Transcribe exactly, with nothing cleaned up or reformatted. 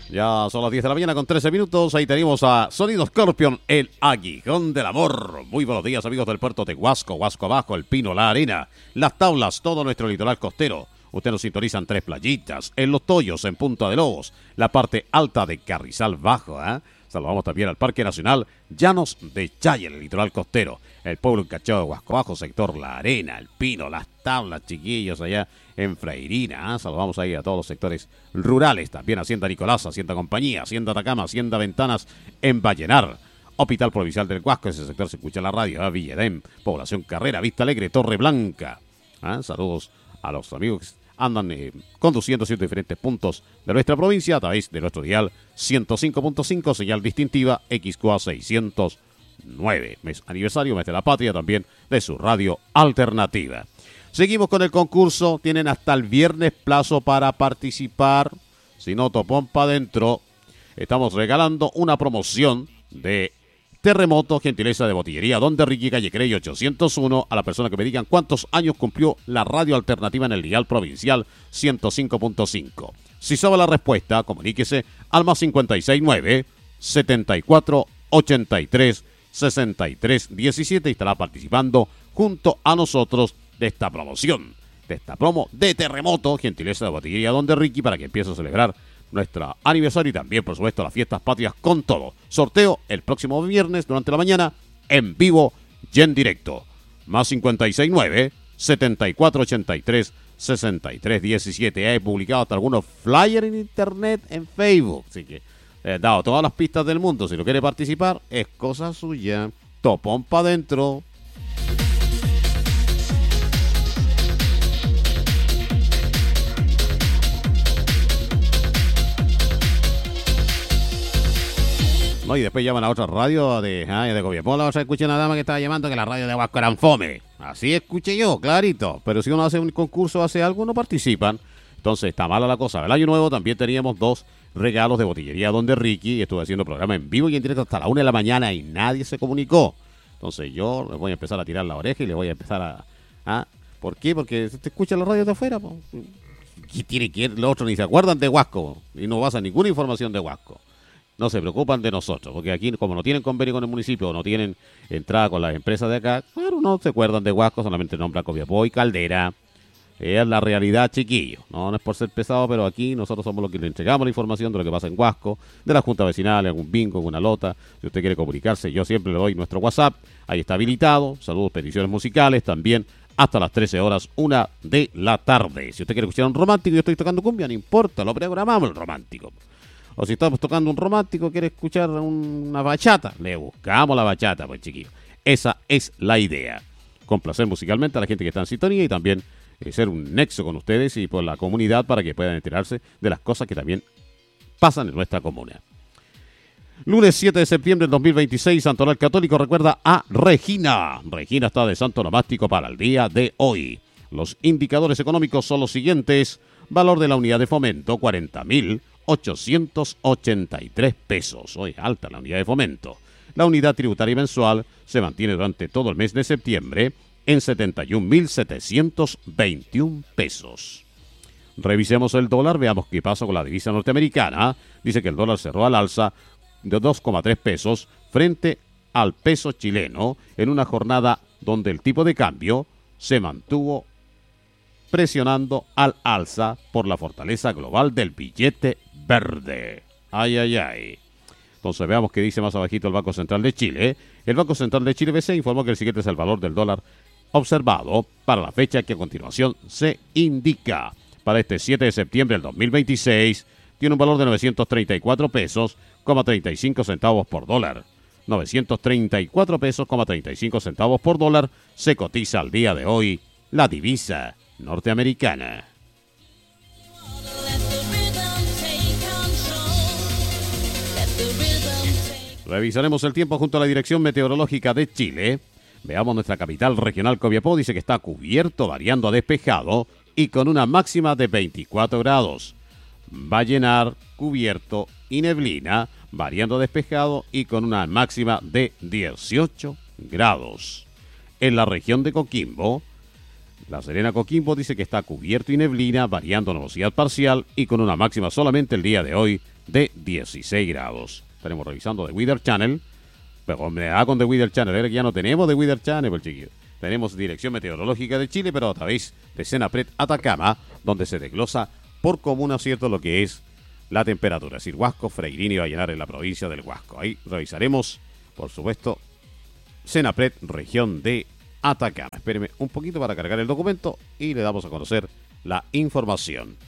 Ya son las diez de la mañana con trece minutos. Ahí tenemos a Sonido Scorpion, el aguijón del amor. Muy buenos días, amigos del puerto de Huasco, Huasco Abajo, El Pino, La Arena, Las Tablas, todo nuestro litoral costero. Usted nos sintoniza en Tres Playitas, en Los Toyos, en Punta de Lobos, la parte alta de Carrizal Bajo, ¿eh? Saludamos también al Parque Nacional Llanos de Chaya, en el litoral costero, el pueblo encachado de Huasco Bajo, sector La Arena, El Pino, Las Tablas, chiquillos, allá en Freirina. ¿eh? Saludamos ahí a todos los sectores rurales, también Hacienda Nicolás, Hacienda Compañía, Hacienda Atacama, Hacienda Ventanas en Vallenar. Hospital Provincial del Huasco, ese sector se escucha en la radio, ¿eh? Villedén, Población Carrera, Vista Alegre, Torre Blanca. ¿eh? Saludos a los amigos que andan eh, conduciendo ciertos diferentes puntos de nuestra provincia a través de nuestro dial ciento cinco punto cinco, señal distintiva X Q A seiscientos nueve. Mes aniversario, mes de la patria también de su radio alternativa. Seguimos con el concurso, tienen hasta el viernes plazo para participar, si no topón pa' dentro. Estamos regalando una promoción de Terremoto, gentileza de Botillería Don de Ricky, calle Crey ochocientos uno, a la persona que me digan cuántos años cumplió la radio alternativa en el dial provincial ciento cinco punto cinco. Si sabe la respuesta, comuníquese al más cincuenta y seis nueve, setenta y cuatro, ochenta y tres, sesenta y tres diecisiete y estará participando junto a nosotros de esta promoción, de esta promo de Terremoto, gentileza de Botillería Don de Ricky, para que empiece a celebrar nuestro aniversario y también, por supuesto, las fiestas patrias con todo. Sorteo el próximo viernes durante la mañana, en vivo y en directo. Más cincuenta y seis nueve, setenta y cuatro, ochenta y tres, sesenta y tres diecisiete. He publicado hasta algunos flyers en internet, en Facebook. Así que he dado todas las pistas del mundo. Si no quiere participar, es cosa suya. Topón pa' dentro. No, y después llaman a otra radio de, ah, de Copiapó. La otra escuché una dama que estaba llamando que la radio de Huasco eran fome. Así escuché yo, clarito. Pero si uno hace un concurso, hace algo, no participan. Entonces está mala la cosa. El año nuevo también teníamos dos regalos de Botillería Donde Ricky. Y estuve haciendo programa en vivo y en directo hasta la una de la mañana y nadie se comunicó. Entonces yo les voy a empezar a tirar la oreja y les voy a empezar a... ¿ah? ¿Por qué? Porque se te escucha la radio de afuera. Po. ¿Qué tiene que ir? Los otros ni se acuerdan de Huasco. Y no pasa ninguna información de Huasco. No se preocupan de nosotros, porque aquí, como no tienen convenio con el municipio, o no tienen entrada con las empresas de acá, claro, no se acuerdan de Huasco, solamente nombran Copiapó y Caldera. Es la realidad, chiquillo. No, no es por ser pesado, pero aquí nosotros somos los que le entregamos la información de lo que pasa en Huasco, de la Junta Vecinal, algún bingo, alguna lota. Si usted quiere comunicarse, yo siempre le doy nuestro WhatsApp. Ahí está habilitado. Saludos, peticiones musicales también. Hasta las trece horas, una de la tarde. Si usted quiere escuchar un romántico y yo estoy tocando cumbia, no importa, lo programamos el romántico. O si estamos tocando un romántico, quiere escuchar una bachata, le buscamos la bachata, pues chiquillo. Esa es la idea. Complacer musicalmente a la gente que está en sintonía y también eh, ser un nexo con ustedes y por la comunidad para que puedan enterarse de las cosas que también pasan en nuestra comuna. Lunes siete de septiembre del dos mil veintiséis, Santoral Católico recuerda a Regina. Regina está de santo nomástico para el día de hoy. Los indicadores económicos son los siguientes. Valor de la unidad de fomento, cuarenta mil ochocientos ochenta y tres pesos. Hoy alta la unidad de fomento. La unidad tributaria mensual se mantiene durante todo el mes de septiembre en setenta y un mil setecientos veintiún pesos. Revisemos el dólar, veamos qué pasa con la divisa norteamericana. Dice que el dólar cerró al alza de dos coma tres pesos frente al peso chileno en una jornada donde el tipo de cambio se mantuvo presionando al alza por la fortaleza global del billete verde. Ay, ay, ay. Entonces veamos qué dice más abajito el Banco Central de Chile. El Banco Central de Chile B C informó que el siguiente es el valor del dólar observado para la fecha que a continuación se indica. Para este siete de septiembre del dos mil veintiséis tiene un valor de novecientos treinta y cuatro pesos, treinta y cinco centavos por dólar. novecientos treinta y cuatro pesos, treinta y cinco centavos por dólar se cotiza al día de hoy la divisa norteamericana. Revisaremos el tiempo junto a la Dirección Meteorológica de Chile. Veamos nuestra capital regional Copiapó. Dice que está cubierto, variando a despejado y con una máxima de veinticuatro grados. Vallenar, cubierto y neblina, variando a despejado y con una máxima de dieciocho grados. En la región de Coquimbo, La Serena Coquimbo dice que está cubierto y neblina, variando a nubosidad parcial y con una máxima solamente el día de hoy de dieciséis grados. Estaremos revisando The Weather Channel. Pero me da con The Weather Channel, era que ya no tenemos The Weather Channel, pues, chiquillo. Tenemos Dirección Meteorológica de Chile, pero a través de Senapred Atacama, donde se desglosa por comuna, ¿cierto?, lo que es la temperatura. Es decir, Huasco, Freirina y Vallenar en la provincia del Huasco. Ahí revisaremos, por supuesto, Senapred, región de Atacama. Espéreme un poquito para cargar el documento y le damos a conocer la información.